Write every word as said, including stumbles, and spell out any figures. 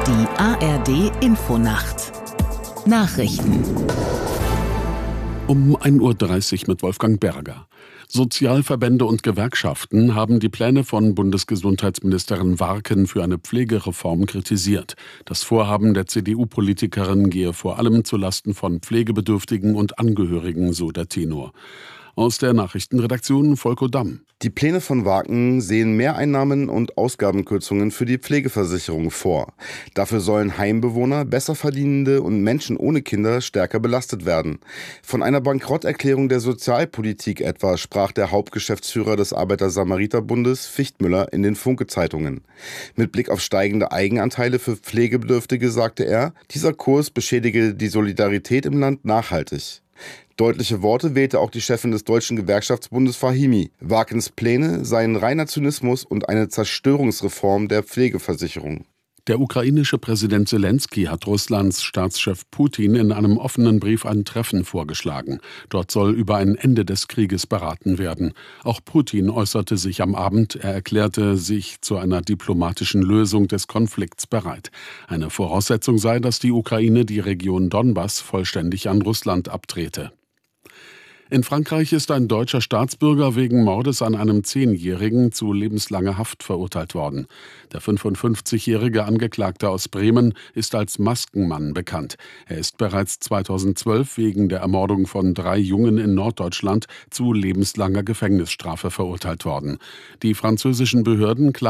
Die A R D-Infonacht Nachrichten Um ein Uhr dreißig mit Wolfgang Berger. Sozialverbände und Gewerkschaften haben die Pläne von Bundesgesundheitsministerin Warken für eine Pflegereform kritisiert. Das Vorhaben der C D U-Politikerin gehe vor allem zulasten von Pflegebedürftigen und Angehörigen, so der Tenor. Aus der Nachrichtenredaktion Volko Damm. Die Pläne von Warken sehen Mehreinnahmen und Ausgabenkürzungen für die Pflegeversicherung vor. Dafür sollen Heimbewohner, Besserverdienende und Menschen ohne Kinder stärker belastet werden. Von einer Bankrotterklärung der Sozialpolitik etwa sprach der Hauptgeschäftsführer des Arbeiter-Samariter-Bundes Fichtmüller in den Funke-Zeitungen. Mit Blick auf steigende Eigenanteile für Pflegebedürftige sagte er, dieser Kurs beschädige die Solidarität im Land nachhaltig. Deutliche Worte wählte auch die Chefin des Deutschen Gewerkschaftsbundes Fahimi. Warkens Pläne seien reiner Zynismus und eine Zerstörungsreform der Pflegeversicherung. Der ukrainische Präsident Selensky hat Russlands Staatschef Putin in einem offenen Brief ein Treffen vorgeschlagen. Dort soll über ein Ende des Krieges beraten werden. Auch Putin äußerte sich am Abend. Er erklärte sich zu einer diplomatischen Lösung des Konflikts bereit. Eine Voraussetzung sei, dass die Ukraine die Region Donbass vollständig an Russland abtrete. In Frankreich ist ein deutscher Staatsbürger wegen Mordes an einem Zehnjährigen zu lebenslanger Haft verurteilt worden. Der fünfundfünfzigjährige Angeklagte aus Bremen ist als Maskenmann bekannt. Er ist bereits zweitausendzwölf wegen der Ermordung von drei Jungen in Norddeutschland zu lebenslanger Gefängnisstrafe verurteilt worden. Die französischen Behörden